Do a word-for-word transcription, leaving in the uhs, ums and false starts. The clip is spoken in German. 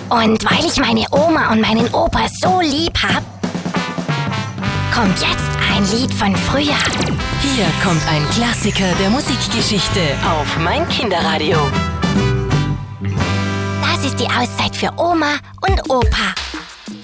Und weil ich meine Oma und meinen Opa so lieb hab, kommt jetzt ein Lied von früher. Hier kommt ein Klassiker der Musikgeschichte auf mein Kinderradio. Das ist die Auszeit für Oma und Opa.